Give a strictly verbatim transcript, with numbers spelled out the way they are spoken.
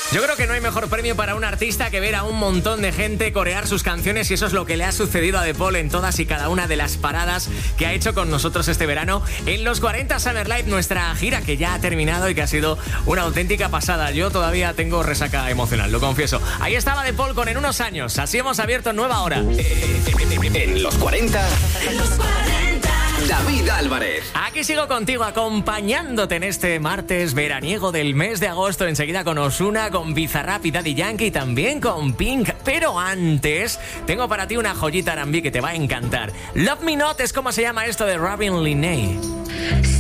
Yo creo que no hay mejor premio para un artista que ver a un montón de gente corear sus canciones, y eso es lo que le ha sucedido a De Paul en todas y cada una de las paradas que ha hecho con nosotros este verano en los cuarenta Summer Live, nuestra gira que ya ha terminado y que ha sido una auténtica pasada. Yo todavía tengo resaca emocional, lo confieso. Ahí estaba De Paul con En unos años. Así hemos abierto nueva hora. En los cuarenta, En los cuarenta. David Álvarez. Aquí sigo contigo acompañándote en este martes veraniego del mes de agosto. Enseguida con Ozuna, con Bizarrap y Daddy Yankee, y también con Pink. Pero antes, tengo para ti una joyita R and B que te va a encantar. Love Me Not es como se llama esto de Robin Linay.